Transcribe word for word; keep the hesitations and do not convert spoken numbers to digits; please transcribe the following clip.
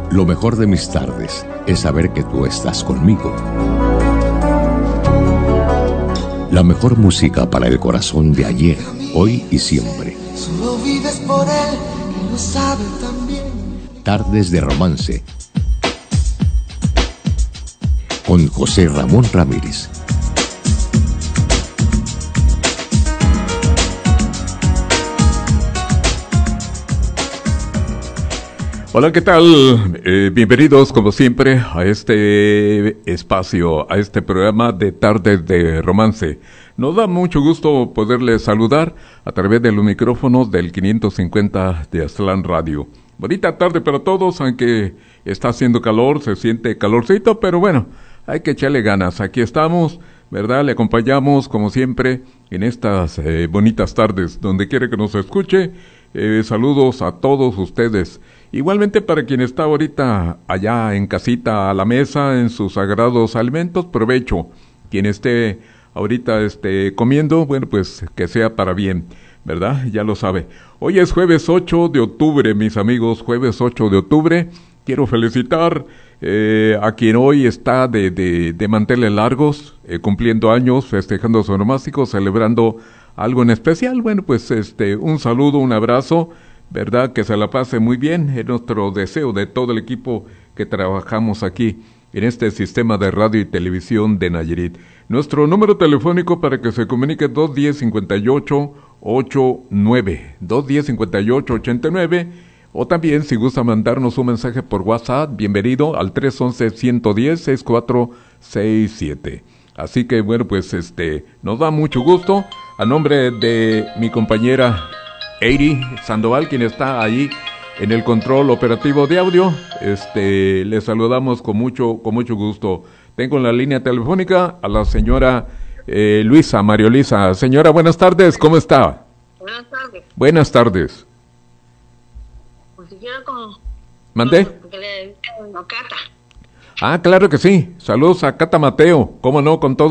Lo mejor de mis tardes es saber que tú estás conmigo. La mejor música para el corazón de ayer, hoy y siempre. Solo vives por él, que lo sabe también. Tardes de romance. Con José Ramón Ramírez. Hola, ¿qué tal? Eh, bienvenidos, como siempre, a este espacio, a este programa de Tardes de Romance. Nos da mucho gusto poderles saludar a través de los micrófonos del quinientos cincuenta de Aztlán Radio. Bonita tarde para todos, aunque está haciendo calor, se siente calorcito, pero bueno, hay que echarle ganas. Aquí estamos, ¿verdad? Le acompañamos, como siempre, en estas eh, bonitas tardes, donde quiere que nos escuche. Eh, saludos a todos ustedes. Igualmente para quien está ahorita allá en casita a la mesa, en sus sagrados alimentos, provecho. Quien esté ahorita este, comiendo, bueno, pues que sea para bien, ¿verdad? Ya lo sabe. Hoy es jueves ocho de octubre, mis amigos, jueves ocho de octubre. Quiero felicitar eh, a quien hoy está de, de, de manteles largos, eh, cumpliendo años, festejando su onomástico, celebrando algo en especial. Bueno, pues este, un saludo, un abrazo, ¿verdad? Que se la pase muy bien. Es nuestro deseo de todo el equipo que trabajamos aquí en este sistema de radio y televisión de Nayarit. Nuestro número telefónico para que se comunique dos uno cero, cinco ocho ocho nueve, dos uno cero, cinco ocho ocho nueve, o también si gusta mandarnos un mensaje por WhatsApp, bienvenido al tres uno uno, uno uno cero, seis cuatro seis siete. Así que bueno, pues este, nos da mucho gusto. A nombre de mi compañera Eiri Sandoval, quien está ahí en el control operativo de audio, este, le saludamos con mucho, con mucho gusto. Tengo en la línea telefónica a la señora eh, Luisa, Mario Luisa. Señora, buenas tardes, ¿cómo está? Buenas tardes. Buenas tardes. Pues si quiero con... ¿Mandé? Porque le a Cata. Ah, claro que sí. Saludos a Cata Mateo, cómo no, con todo